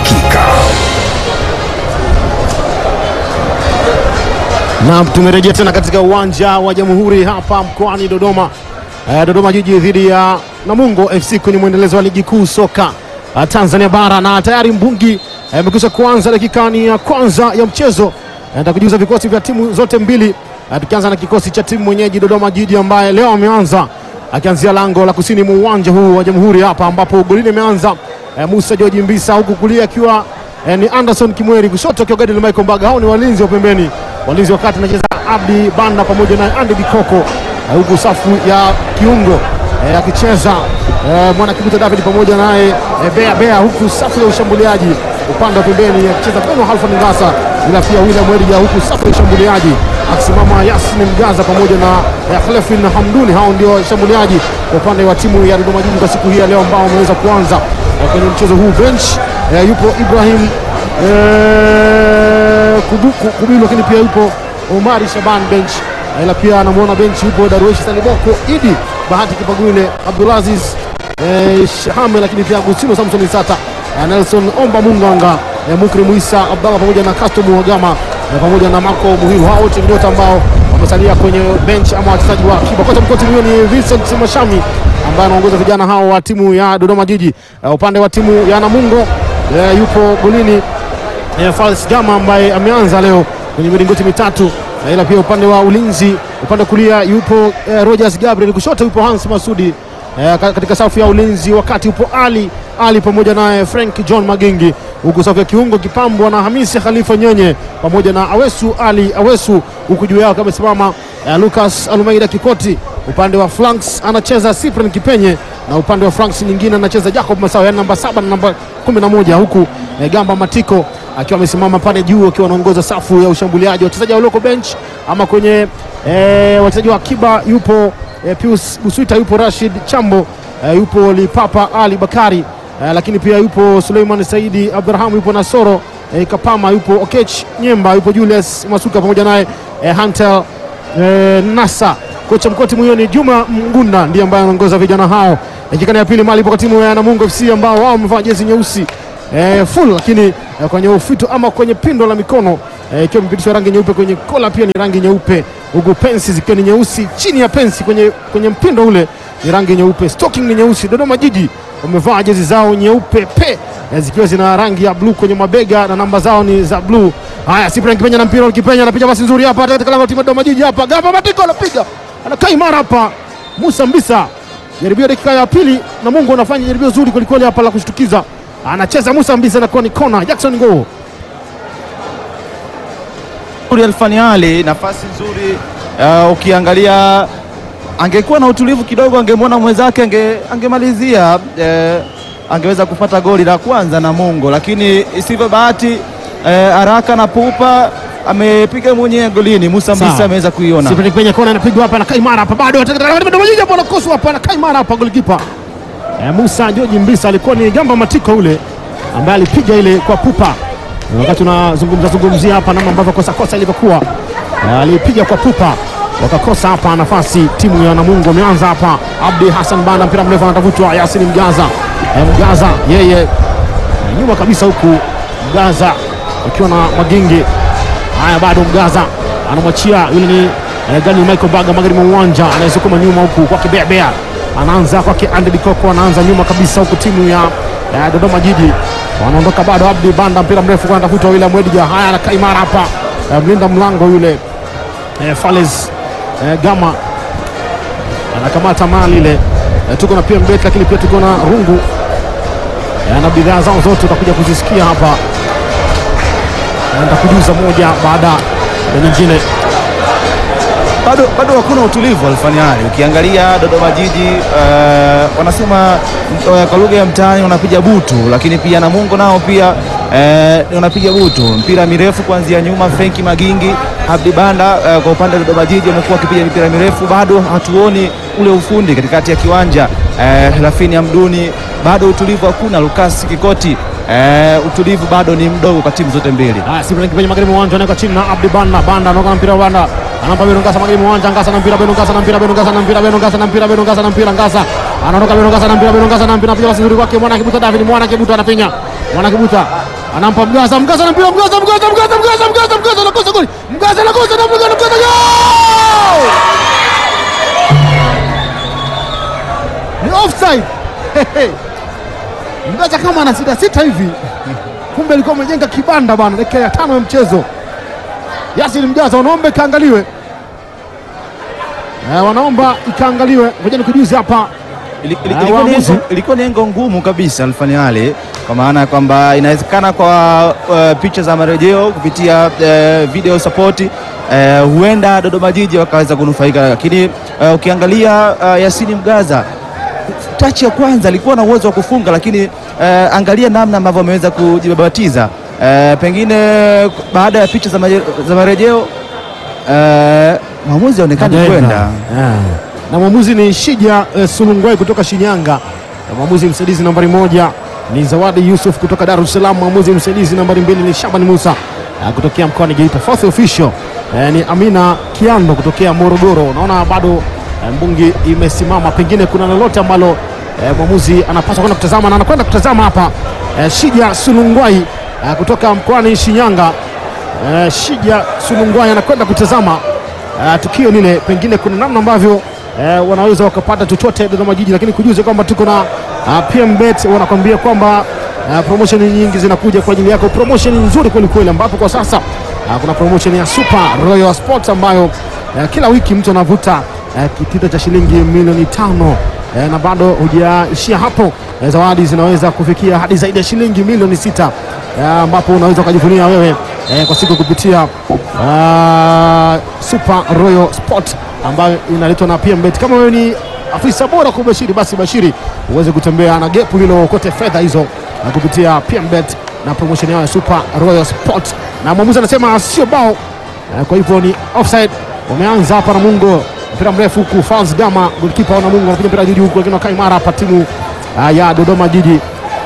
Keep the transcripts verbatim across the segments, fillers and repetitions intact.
dakika. Na tumerejea tena katika uwanja wa Jamhuri hapa mkoani Dodoma. Eh, Dodoma Jiji dhidi ya Namungo F C kwenye mwendelezo wa ligi kuu soka uh, Tanzania bara, na tayari mbungi amekwisha eh, kuanza. Dakika ni ya kwanza ya mchezo. Nitakujuza vikosi vya timu zote mbili. Uh, tukianza na kikosi cha timu mwenyeji Dodoma Jiji ambaye leo ameanza akianzia lango la kusini mwa uwanja huu wa Jamhuri hapa, ambapo golini ameanza eh, Musa George Mbisa, huku kulia akiwa eh, ni Anderson Kimweri, kushoto akiwa Gadi Michael Mbaga. Hao ni walinzi wa pembeni. Walinzi wakati anacheza Abdi Banda pamoja na Andy Bikoko, uh, huku safu ya kiungo uh, akicheza uh, Mwana Kibuta David pamoja naye uh, Bea Bea, huku safu ya ushambuliaji upande wa pembeni akicheza Beno Halfan Ngasa, ila pia William Werija, huku safu ya ushambuliaji akisimama Yasin Mgaza pamoja na uh, Khalefin Hamduni. Hao ndio washambuliaji kwa upande wa timu ya Dodoma Jiji kwa siku hii ya leo ambao wameweza kuanza uh, kwenye mchezo huu. Bench uh, yupo Ibrahim uh, Kubuku Kubilu, lakini pia yupo Omari Shaban bench, ila pia anamuona bench yupo Darwesh Saliboko, Idi Bahati Kipagwile, Abdulaziz eh, Shahame, lakini pia Agustino Samson Isata, eh, Nelson Omba Munganga, eh, Mukrim Isa Abdalla pamoja na Castro Muhagama eh, pamoja na Marco Muhiru. Hao wote ndio ambao wamesalia kwenye bench ama wachezaji wa akiba. Kocha mkuu timu ni Vincent Mashami ambaye anaongoza vijana hao wa timu ya Dodoma Jiji. Eh, upande wa timu ya Namungo eh, yupo golini eh, Fals Gama ambaye ameanza leo kwenye milingoti mitatu, ila pia upande wa ulinzi upande kulia yupo eh, Rogers Gabriel, kushoto yupo Hans Masudi eh, katika safu ya ulinzi, wakati yupo Ali Ali pamoja na Frank John Magengi, huku safu ya kiungo kipambwa na Hamisi Khalifa Nyenye pamoja na Awesu Ali Awesu, huku juu yao kama simama eh, Lucas Alumaida Kikoti. Upande wa flanks anacheza Cyprian Kipenye, na upande wa flanks nyingine anacheza Jacob Masawa, yani namba saba na namba kumi na moja, huku eh, Gamba Matiko akiwa amesimama pale juu akiwa anaongoza safu ya ushambuliaji. Wachezaji wa local bench ama kwenye eh, wachezaji wa akiba yupo eh, Pius Buswita, yupo Rashid Chambo, eh, yupo Lipapa Ali Bakari, eh, lakini pia yupo Suleiman Saidi Abdurrahman, yupo Nasoro eh, Kapama, yupo Okech Nyemba, yupo Julius Masuka pamoja naye eh, Hunter eh, Nasa. Kocha mkuu timu hiyo ni Juma Mgunda, ndiye ambaye anaongoza vijana hao. Dakika ya pili mali ipo kwa timu ya Namungo F C ambao wao wamevaa jezi nyeusi Eh, full, lakini eh, kwenye ufito ama kwenye pindo la mikono eh, ikiwa mpitishwa rangi nyeupe, kwenye kola pia ni rangi nyeupe, huku pensi zikiwa ni nyeusi. Chini ya pensi kwenye kwenye mpindo ule ni rangi nyeupe, stocking ni nyeusi. Dodoma Jiji wamevaa jezi zao nyeupe pe eh, zikiwa zina rangi ya blue kwenye mabega na namba zao ni za blue. Haya, Cyprian Kipenya na mpira, Kipenya anapiga basi nzuri hapa katika lango la timu ya Dodoma Jiji hapa. Gamba Matiko anapiga, anakaa imara hapa. Musa Mbisa jaribio dakika ya pili, na Mungu anafanya jaribio zuri kweli hapa la kushtukiza. Anacheza Musa Mbisa na kwa ni kona. Jackson Go Alfaniali, nafasi nzuri. Uh, ukiangalia angekuwa na utulivu kidogo, angemwona mwenzake ange, angemalizia uh, angeweza kupata goli la kwanza na Mungo, lakini isivyo bahati uh, haraka na pupa amepiga mwenyewe golini. Musa Mbisa ameweza kuiona. Sipeni kwenye kona, anapigwa hapa na Kaimara hapa, bado Dodoma Jiji hapo anakosa hapa na Kaimara hapa, golikipa Eh, Musa George Mbisa. Alikuwa ni Gamba Matiko ule ambaye alipiga ile kwa pupa. Wakati tunazungumza zungumzia hapa namna ambavyo kosa kosa ilivyokuwa, eh, alipiga kwa pupa wakakosa hapa nafasi timu ya Namungo. Ameanza hapa Abdi Hassan Banda, mpira mrefu anatafutwa Yasin Mgaza. Eh, Mgaza yeye eh, nyuma kabisa, huku Mgaza akiwa na Magingi. Haya, bado Mgaza anamwachia yule ni eh, Gani Michael Baga magari mwa uwanja, anayesukuma nyuma huku kwake Bea Bea, anaanza kwake Andy Bikoko, anaanza nyuma kabisa huku timu ya ya Dodoma Jiji wanaondoka bado. Abdi Banda mpira mrefu kwa anatafuta William Wedija. Haya, na Kaimara hapa mlinda mlango yule eh, Fales eh, Gama anakamata mali ile. Eh, tuko na P M Bet, lakini pia tuko na rungu eh, na bidhaa zao zote utakuja kuzisikia hapa, nitakujuza moja baada ya nyingine. Bado bado hakuna utulivu Alfaniali. Ukiangalia Dodoma Jiji uh, wanasema uh, kwa lugha ya mtaani wanapiga butu, lakini pia Namungo nao pia uh, wanapiga butu. Mpira mirefu kuanzia nyuma, Frenki Magingi, Abdi Banda uh, kwa upande wa Dodoma Jiji wamekuwa wakipiga mipira mirefu, bado hatuoni ule ufundi katikati ya kiwanja. Uh, Rafini Hamduni, bado utulivu hakuna. Lucas Kikoti, uh, utulivu bado ni mdogo kwa timu zote mbili. Ah, Cyprian Kipenya magari mwanja anaweka chini na Abdi Banda. Banda anaoka mpira, Banda anampa Beno Ngasa magari mwanja. Ngasa na mpira, Beno Ngasa na mpira, Beno Ngasa na mpira, Beno Ngasa na mpira, Beno Ngasa na mpira, Ngasa anaondoka, Beno Ngasa na mpira, Beno Ngasa na mpira, pia basi nzuri kwake Mwana Kibuta David. Mwana Kibuta anapenya Wanakibuta anampa Mgaza, Mgaza anampira Mgaza, Mgaza, Mgaza, Mgaza, Mgaza, Mgaza anakosa goli, Mgaza anakosa na Mgaza anakosa goli, ni offside. Mgaza kama ana sita sita hivi, kumbe alikuwa amejenga kibanda bwana. Dakika ya tano ya mchezo, Yasir Mgaza wanaomba ikaangaliwe, eh, wanaomba ikaangaliwe. Ngoja nikujuze hapa, ilikuwa ni engo ngumu kabisa Alfaniale, kwa maana ya kwamba inawezekana kwa uh, picha za marejeo kupitia uh, video support uh, huenda Dodoma Jiji wakaweza kunufaika, lakini uh, ukiangalia uh, Yasini Mgaza tachi ya kwanza alikuwa na uwezo wa kufunga, lakini uh, angalia namna ambavyo ameweza kujibabatiza. Uh, pengine baada ya picha za, za marejeo uh, maamuzi yaonekana kwenda yeah. Na mwamuzi ni Shija uh, Sulungwai kutoka Shinyanga, na mwamuzi msaidizi nambari moja ni Zawadi Yusuf kutoka Dar es Salaam, mwamuzi msaidizi nambari mbili ni Shaban Musa uh, kutokea mkoani Geita, fourth official uh, ni Amina Kiando kutokea Morogoro. Naona bado uh, mbungi imesimama, pengine kuna lolote ambalo uh, mwamuzi anapaswa kwenda kutazama, na anakwenda kutazama hapa uh, Shija Sulungwai uh, kutoka mkoani Shinyanga. uh, Shija Sulungwai anakwenda kutazama uh, tukio lile, pengine kuna namna ambavyo Eh, wanaweza wakapata chochote Dodoma Jiji, lakini kujuze kwamba tuko na uh, P M Bet wanakwambia kwamba uh, promotion nyingi zinakuja kwa ajili yako, promotion nzuri kweli kweli, ambapo kwa sasa uh, kuna promotion ya Super Royal Sports ambayo uh, kila wiki mtu anavuta uh, kitita cha shilingi milioni tano uh, na bado hujaishia hapo. uh, zawadi zinaweza kufikia hadi zaidi ya shilingi milioni sita uh, ambapo unaweza ukajivunia wewe uh, kwa siku kupitia uh, Super Royal Sport ambayo inaletwa na P M Bet. Kama wewe ni afisa bora kubashiri, basi bashiri uweze kutembea na gepu hilo kote fedha hizo na kupitia P M Bet na promotion yao ya Super Royal Sport. Na mwamuzi anasema sio bao, kwa hivyo ni offside. Wameanza hapa na Mungo, mpira mrefu huku Fals Gama goalkeeper na Mungo anapiga mpira juu huku, lakini wakai mara hapa timu uh, ya Dodoma Jiji.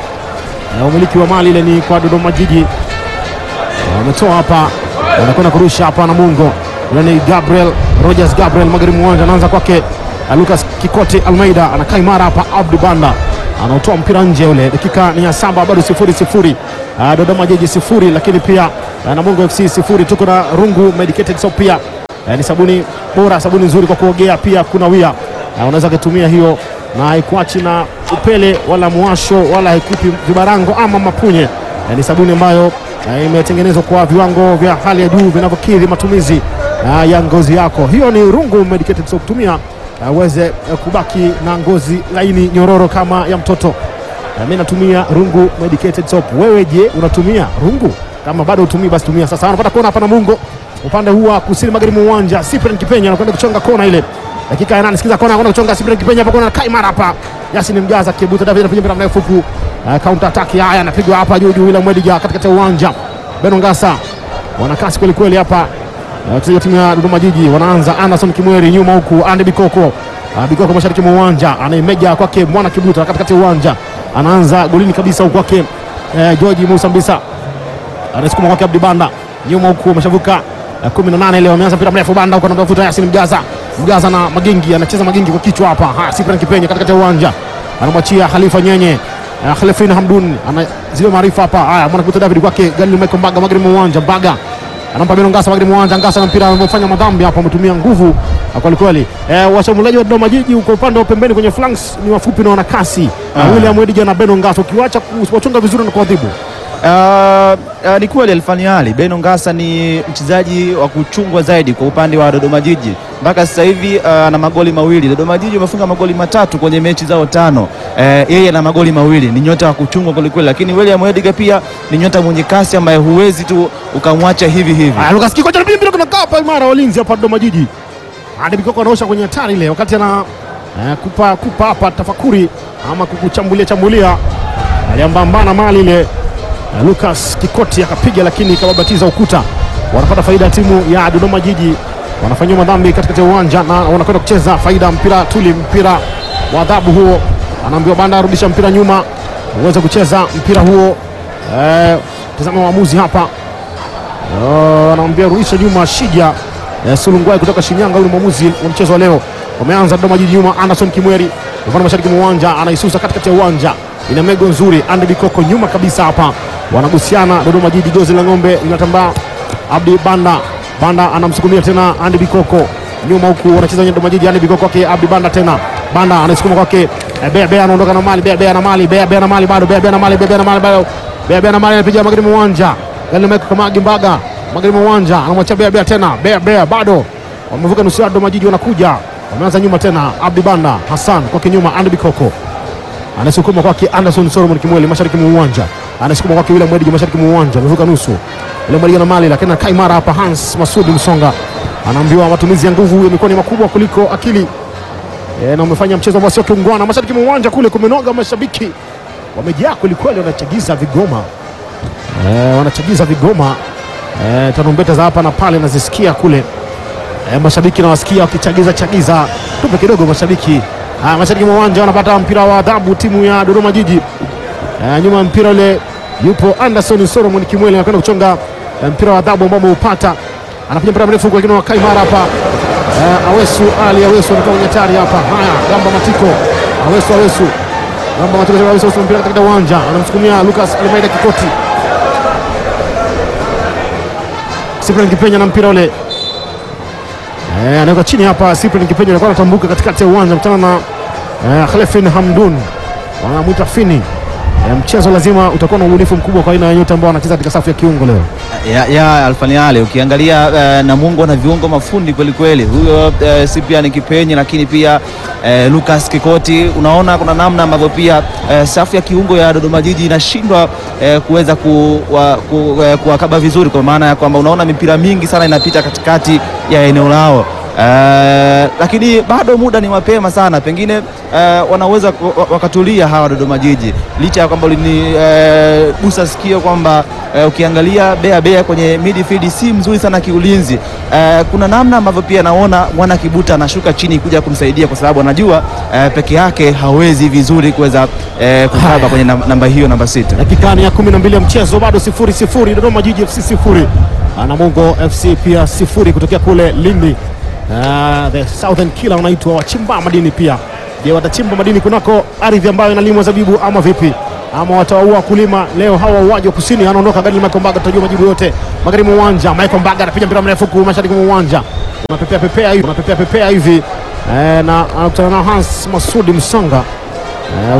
Uh, umiliki wa mali ile ni kwa Dodoma Jiji. Wametoa uh, hapa, wanakwenda kurusha hapa na Mungo. Ni Gabriel Rogers, Gabriel magharibi uwanja, anaanza kwake uh, Lucas Kikoti Almeida, anakai mara hapa Abdi Banda anautoa mpira nje ule. Dakika ni ya saba, bado sifuri sifuri, uh, Dodoma Jiji sifuri, lakini pia uh, Namungo F C sifuri. Tuko na Rungu Medicated Soap pia, uh, ni sabuni bora, sabuni nzuri kwa kuogea, pia kuna wia uh, unaweza kutumia hiyo na haikuachi na upele wala muasho wala haikupi vibarango ama mapunye. Uh, ni sabuni ambayo uh, imetengenezwa kwa viwango vya hali ya juu vinavyokidhi matumizi uh, ya ngozi yako. Hiyo ni Rungu Medicated Soap, tumia uweze uh, uh, kubaki na ngozi laini nyororo kama ya mtoto. Uh, mimi natumia Rungu Medicated Soap. Wewe je, unatumia Rungu? Kama bado utumii basi tumia sasa. Anapata kona hapa na Mungo upande huwa kusini magharibi mwa uwanja. Cyprian Kipenya anakwenda kuchonga kona ile. Dakika ya nane, sikiza kona anakwenda kuchonga Cyprian Kipenya hapa, kona kai mara hapa. Yasin Mgaza kibuta David anapiga mpira mrefu fuku. Uh, counter attack haya anapigwa hapa juu juu, ila Mwediga katikati ya uwanja. Beno Ngasa wanakasi kweli kweli hapa. Uh, timu ya Dodoma Jiji wanaanza. Anderson Kimweri nyuma huku, Andy Bikoko. Uh, Bikoko mashariki mwa uwanja anaimeja kwake Mwana Kibuta katikati ya uwanja. Anaanza golini kabisa huku kwake uh, George Musa Mbisa. Anasukuma kwake Abdi Banda nyuma huku, ameshavuka uh, kumi na nane leo. Ameanza mpira mrefu Banda huko, anatafuta Yasin Mgaza. Mgaza na Magingi, anacheza Magingi kwa kichwa hapa. Haya, Cyprian Kipenya katikati ya uwanja anamwachia Khalifa Nyenye. Uh, Khalifin Hamdun ana zile maarifa hapa. Haya, Mwana Kibuta David kwake Galil Michael Mbaga magharibi mwa uwanja. Mbaga anampa Beno Ngasa magharibi mwa uwanja. Ngasa na mpira amefanya madhambi hapa, ametumia nguvu kweli kweli. Eh, washambuliaji wa Dodoma Jiji uko upande wa pembeni kwenye flanks ni wafupi na wana kasi. Uh, William Mwediga na Beno Ngasa, ukiwacha kuwachunga vizuri na kuadhibu. Uh, uh, ni kweli Alfaniali, Beno Ngasa ni mchezaji wa kuchungwa zaidi kwa upande wa Dodoma Jiji. Mpaka sasa hivi ana uh, magoli mawili. Dodoma Jiji wamefunga magoli matatu kwenye mechi zao tano. Uh, yeye ana magoli mawili, ni nyota wa kuchungwa kweli kweli, lakini William Mwediga pia ni nyota mwenye kasi ambaye huwezi tu ukamwacha hivi hivi. Ah, Lucas Kikoti anapiga mpira kuna kapa imara walinzi hapa Dodoma Jiji. Hadi Bikoko anaosha kwenye hatari ile wakati ana uh, kupa kupa hapa tafakuri ama kukuchambulia chambulia. Aliambambana mali ile. Uh, Lucas Kikoti akapiga lakini ikababatiza ukuta. Wanapata faida ya timu ya Dodoma Jiji. Wanafanywa madhambi katikati ya uwanja na wanakwenda kucheza faida. Mpira tuli, mpira wa adhabu huo. Anaambiwa Banda arudisha mpira nyuma uweze kucheza mpira huo. Eh, tazama waamuzi hapa. Oh, anaambia rudisha nyuma Shija eh, Sulungwai kutoka Shinyanga, yule mwamuzi wa mchezo wa leo. Wameanza Dodoma Jiji nyuma. Anderson Kimweri upande mashariki mwa uwanja anaisusa katikati ya uwanja. ina mego nzuri. Andy Bikoko nyuma kabisa hapa, wanagusiana Dodoma Jiji. Gozi la ng'ombe linatambaa. Abdi Banda, Banda anamsukumia tena Andy Bikoko nyuma huku, wanacheza wenye Dodoma Jiji. Andy Bikoko kwake Abdi Banda tena, Banda anasukuma kwake Bea Bea, anaondoka na mali. Bea Bea na mali, Bea Bea na mali bado, Bea Bea na mali, Bea Bea na mali bado, Bea Bea na mali anapiga magharibi uwanja. Gani Mike kama Gimbaga magharibi uwanja, anamwacha Bea Bea tena, Bea Bea bado, wamevuka nusu ya Dodoma Jiji, wanakuja wameanza nyuma tena. Abdi Banda Hassan kwake nyuma, Andy Bikoko anasukuma kwake Anderson Solomon Kimweli mashariki mwa uwanja, anasukuma kwake William Mwedi mashariki mwa uwanja, amevuka nusu. William Mwedi na mali, lakini anakaa imara hapa. Hans Masudi Msonga anaambiwa matumizi ya nguvu yamekuwa ni makubwa kuliko akili. E, na umefanya mchezo ambao sio kiungwana. Mashariki mwa uwanja kule kumenoga, mashabiki wamejaa kweli kweli, wanachagiza vigoma. E, wanachagiza vigoma. E, tarumbeta za hapa na pale nazisikia kule. E, mashabiki na wasikia wakichagiza chagiza. Tupe kidogo mashabiki. Ah, mashariki mwa uwanja wanapata mpira wa adhabu timu ya Dodoma Jiji. E, nyuma mpira ule yupo Anderson Solomon Kimweli anakwenda kuchonga e, mpira wa adhabu ambao ameupata. Anapiga mpira mrefu kwa kina wa Kaimara hapa. Uh, Awesu Ali Awesu anakuwa nyatari hapa. Haya, Gamba Matiko. Awesu Awesu. Gamba Matiko Awesu Awesu mpira katika uwanja. Anamsukumia Lucas Almeida Kikoti. Cyprian Kipenya na mpira ule. Eh, anaweka chini hapa. Cyprian Kipenya anakuwa anatambuka katikati ya uwanja mtana na uh, Khalefin Hamdun. Wanamuita Fini. E, mchezo lazima utakuwa na ubunifu mkubwa kwa aina ya nyota ambao wanacheza katika safu ya kiungo leo. Ya, ya Alfaniale ukiangalia uh, Namungo na viungo mafundi kweli kweli. Huyo uh, Cyprian Kipenye, lakini pia uh, Lucas Kikoti. Unaona kuna namna ambavyo pia uh, safu ya kiungo ya Dodoma Jiji inashindwa uh, kuweza kuwakaba ku, uh, kuwakaba vizuri, kwa maana ya kwamba unaona mipira mingi sana inapita katikati ya eneo lao. Uh, lakini bado muda ni mapema sana, pengine uh, wanaweza wakatulia hawa Dodoma Jiji, licha ya kwamba ulini uh, gusa sikio kwamba uh, ukiangalia Bea Bea kwenye midfield si mzuri sana kiulinzi. Uh, kuna namna ambavyo pia naona Mwana Kibuta anashuka chini kuja kumsaidia, kwa sababu anajua uh, peke yake hawezi vizuri kuweza uh, kukaba kwenye namba hiyo, namba sita. Dakika ya kumi na mbili ya mchezo, bado sifuri sifuri, Dodoma Jiji F C sifuri, Namungo F C pia sifuri kutokea kule Lindi. Uh, the Southern Killer wanaitwa wachimba madini pia. Je, watachimba madini kunako ardhi ambayo inalimwa zabibu ama vipi? Ama wataua kulima leo hawa uwaji wa kusini? Anaondoka gari Michael Mbaga, tutajua majibu yote. Magharibi mwa uwanja Michael Mbaga anapiga mpira mrefu kwa mashariki mwa uwanja. Unapepea pepea hivi, unapepea pepea hivi. Eh, na anakutana na Hans Masudi Msonga. Eh,